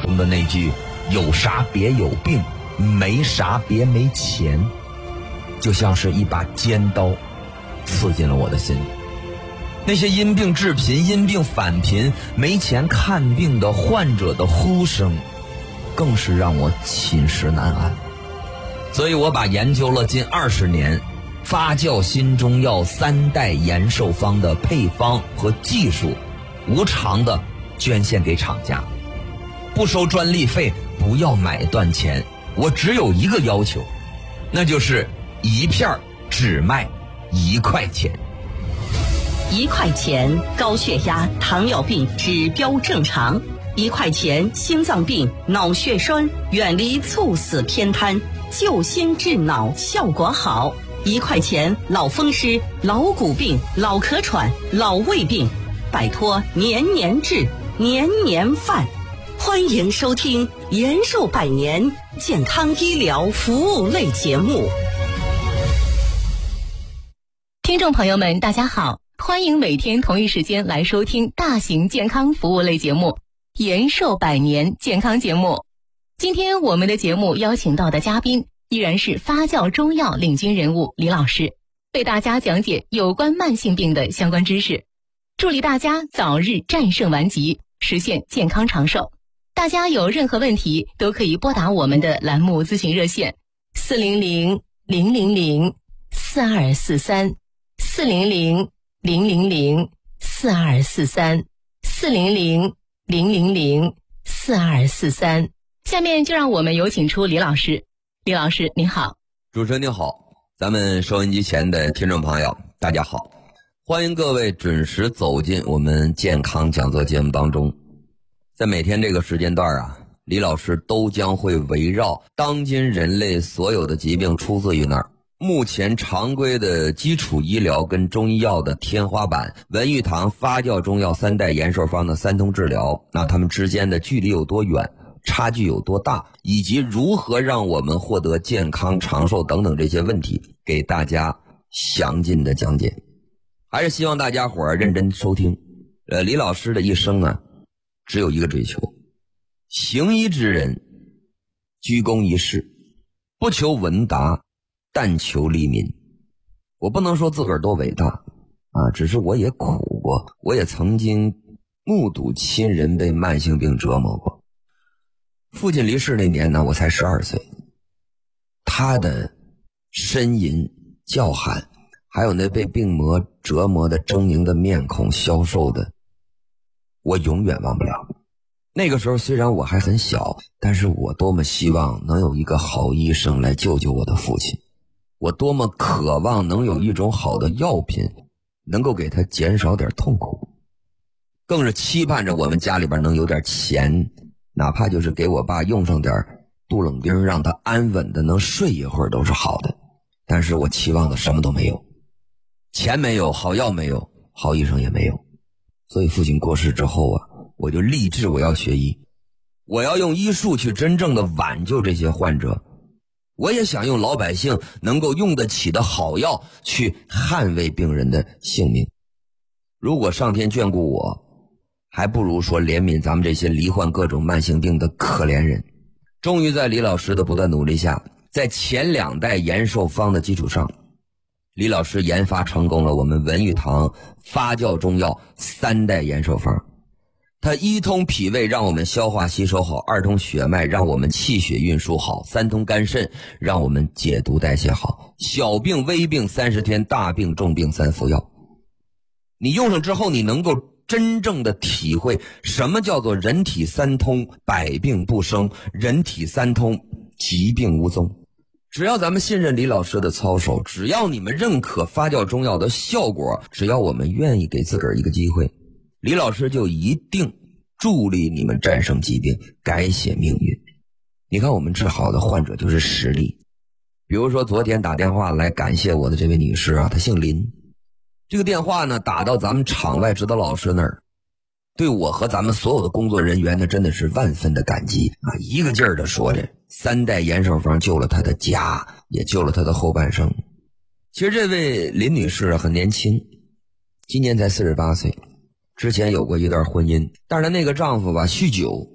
中的那句有啥别有病，没啥别没钱，就像是一把尖刀刺进了我的心里。那些因病致贫、因病返贫、没钱看病的患者的呼声更是让我寝食难安。所以我把研究了近20年发酵新中药3代延寿方的配方和技术无偿的捐献给厂家，不收专利费，不要买断钱，我只有一个要求，那就是一片只卖1块钱。 1块钱高血压、糖尿病指标正常，1块钱心脏病、脑血栓远离猝死偏瘫，救心治脑效果好，1块钱老风湿、老骨病、老咳喘、老胃病，摆脱年年治、年年犯。欢迎收听延寿百年健康医疗服务类节目。 听众朋友们大家好，欢迎每天同一时间来收听大型健康服务类节目延寿百年健康节目。今天我们的节目邀请到的嘉宾依然是发酵中药领军人物李老师，为大家讲解有关慢性病的相关知识，助力大家早日战胜顽疾，实现健康长寿。大家有任何问题都可以拨打我们的栏目咨询热线400-000-4243 400-000-4243 400-000-4243。下面就让我们有请出李老师。李老师您好。 主持人您好，咱们收音机前的听众朋友大家好，欢迎各位准时走进我们健康讲座节目当中。在每天这个时间段啊，李老师都将会围绕当今人类所有的疾病出自于哪儿，目前常规的基础医疗跟中医药的天花板，文玉堂发酵中药3代延寿方的3通治疗，那它们之间的距离有多远，差距有多大，以及如何让我们获得健康长寿等等这些问题，给大家详尽的讲解。还是希望大家伙儿认真收听。李老师的一生呢，只有一个追求，行医之人居功一事，不求闻达，但求利民。我不能说自个儿多伟大啊，只是我也苦过，我也曾经目睹亲人被慢性病折磨过。父亲离世那年呢，我才12岁，他的呻吟叫喊，还有那被病魔折磨的狰狞的面孔，消瘦的，我永远忘不了。那个时候虽然我还很小，但是我多么希望能有一个好医生来救救我的父亲，我多么渴望能有一种好的药品能够给他减少点痛苦，更是期盼着我们家里边能有点钱，哪怕就是给我爸用上点杜冷丁，让他安稳的能睡一会儿都是好的。但是我期望的什么都没有，钱没有，好药没有，好医生也没有。所以父亲过世之后啊，我就立志我要学医，我要用医术去真正的挽救这些患者，我也想用老百姓能够用得起的好药去捍卫病人的性命。如果上天眷顾我，还不如说怜悯咱们这些罹患各种慢性病的可怜人。终于在李老师的不断努力下，在前2代延寿方的基础上，李老师研发成功了我们文玉堂发酵中药3代延寿方。它1通脾胃，让我们消化吸收好；2通血脉，让我们气血运输好；3通肝肾，让我们解毒代谢好。小病微病30天，大病重病3服药。你用上之后，你能够真正的体会什么叫做人体3通百病不生，人体3通疾病无踪。只要咱们信任李老师的操守，只要你们认可发酵中药的效果，只要我们愿意给自个儿一个机会，李老师就一定助力你们战胜疾病，改写命运。你看我们治好的患者就是实例。比如说昨天打电话来感谢我的这位女士啊，她姓林。这个电话呢打到咱们场外指导老师那儿，对我和咱们所有的工作人员呢真的是万分的感激啊！一个劲儿的说着3代延寿方救了他的家，也救了他的后半生。其实这位林女士很年轻，今年才48岁，之前有过一段婚姻，但是那个丈夫吧酗酒，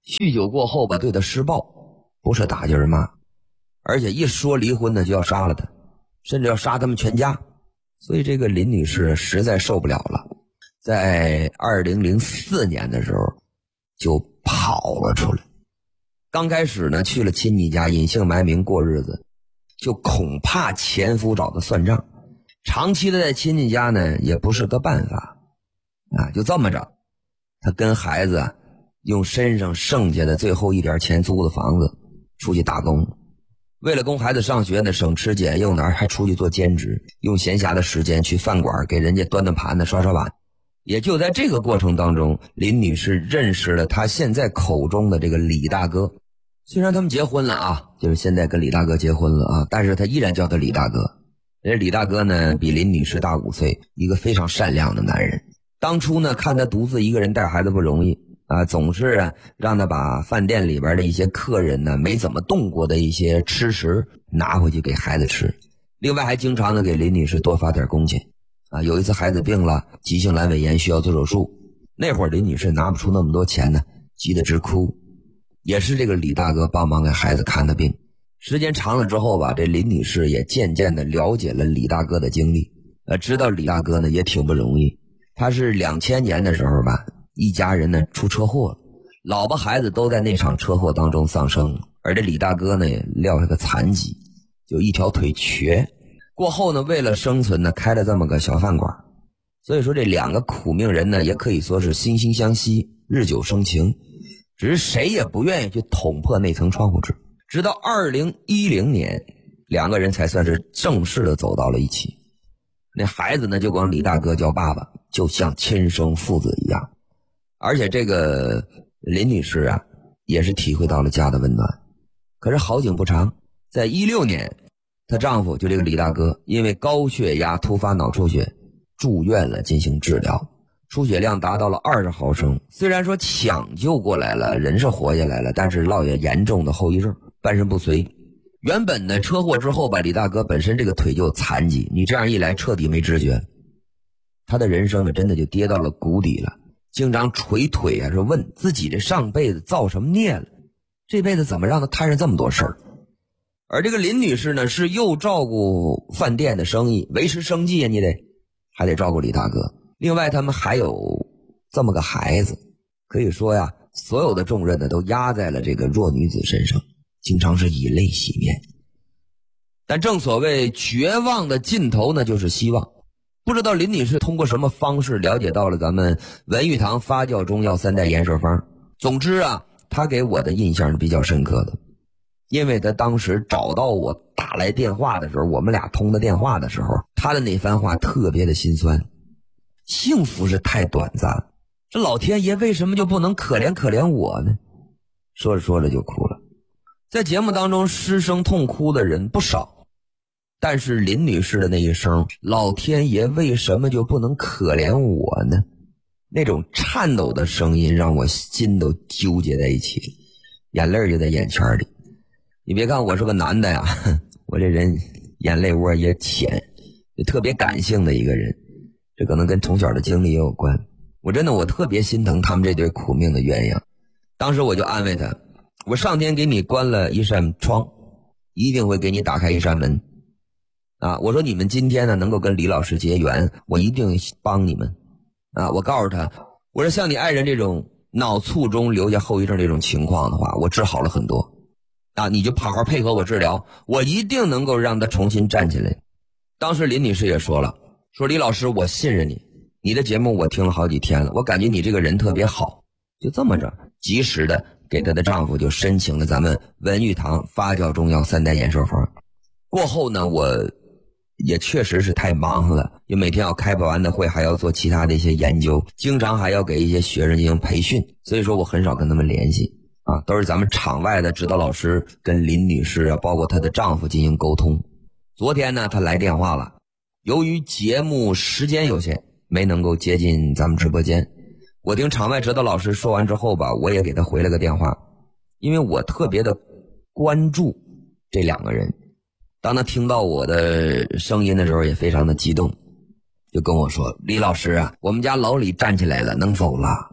酗酒过后吧对他施暴，不是打就是骂，而且一说离婚呢就要杀了他，甚至要杀他们全家。所以这个林女士实在受不了了，在2004年的时候就跑了出来。刚开始呢去了亲戚家隐姓埋名过日子，就恐怕前夫找他算账，长期的在亲戚家呢也不是个办法啊。就这么着，他跟孩子用身上剩下的最后一点钱租的房子出去打工，为了供孩子上学呢省吃俭用的，还出去做兼职，用闲暇的时间去饭馆给人家端端盘子刷刷碗。也就在这个过程当中，林女士认识了她现在口中的这个李大哥。虽然他们结婚了啊，就是现在跟李大哥结婚了啊，但是他依然叫他李大哥。李大哥呢比林女士大5岁，一个非常善良的男人。当初呢看他独自一个人带孩子不容易啊，总是让他把饭店里边的一些客人呢没怎么动过的一些吃食拿回去给孩子吃，另外还经常的给林女士多发点工钱啊。有一次孩子病了，急性阑尾炎需要做手术，那会儿林女士拿不出那么多钱呢，急得直哭，也是这个李大哥帮忙给孩子看的病。时间长了之后吧，这林女士也渐渐的了解了李大哥的经历，知道李大哥呢也挺不容易。他是2000年的时候吧，一家人呢出车祸了，老婆孩子都在那场车祸当中丧生了，而这李大哥呢也撂下个残疾，就一条腿瘸。过后呢为了生存呢开了这么个小饭馆。所以说这两个苦命人呢也可以说是惺惺相惜，日久生情，只是谁也不愿意去捅破那层窗户纸。直到2010年，两个人才算是正式的走到了一起。那孩子呢就管李大哥叫爸爸，就像亲生父子一样。而且这个林女士啊也是体会到了家的温暖。可是好景不长，在16年，她丈夫就这个李大哥因为高血压突发脑出血住院了，进行治疗，出血量达到了20毫升。虽然说抢救过来了，人是活下来了，但是落下严重的后遗症，半身不遂。原本呢车祸之后吧，李大哥本身这个腿就有残疾，你这样一来彻底没知觉，他的人生呢真的就跌到了谷底了，经常捶腿啊，说问自己这上辈子造什么孽了，这辈子怎么让他摊上这么多事儿。而这个林女士呢是又照顾饭店的生意，维持生计啊，你还得照顾李大哥。另外他们还有这么个孩子，可以说呀，所有的重任呢都压在了这个弱女子身上，经常是以泪洗面。但正所谓绝望的尽头呢就是希望。不知道林女士通过什么方式了解到了咱们文玉堂发酵中药3代延寿方。总之啊，她给我的印象是比较深刻的，因为她当时找到我打来电话的时候，我们俩通的电话的时候，她的那番话特别的心酸。幸福是太短暂了，这老天爷为什么就不能可怜可怜我呢？说着说着就哭了。在节目当中失声痛哭的人不少，但是林女士的那一声老天爷为什么就不能可怜我呢，那种颤抖的声音让我心都纠结在一起，眼泪就在眼圈里。你别看我是个男的呀，我这人眼泪窝也浅，也特别感性的一个人，这可能跟从小的经历也有关。我特别心疼他们这对苦命的鸳鸯。当时我就安慰他，我上天给你关了一扇窗，一定会给你打开一扇门啊！我说你们今天呢能够跟李老师结缘，我一定帮你们啊！我告诉他，我说像你爱人这种脑卒中留下后遗症这种情况的话，我治好了很多啊！你就好好配合我治疗，我一定能够让他重新站起来。当时林女士也说了，说李老师我信任你，你的节目我听了好几天了，我感觉你这个人特别好。就这么着及时的给她的丈夫就申请了咱们文玉堂发酵中药3代延寿方。过后呢，我也确实是太忙了，就每天要开不完的会，还要做其他的一些研究，经常还要给一些学生进行培训，所以说我很少跟他们联系啊，都是咱们场外的指导老师跟林女士啊，包括她的丈夫进行沟通。昨天呢她来电话了，由于节目时间有限，没能够接进咱们直播间。我听场外指导老师说完之后吧，我也给他回了个电话，因为我特别的关注这两个人。当他听到我的声音的时候也非常的激动，就跟我说，李老师啊，我们家老李站起来了，能走了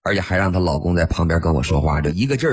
而且还让她老公在旁边跟我说话，就一个劲儿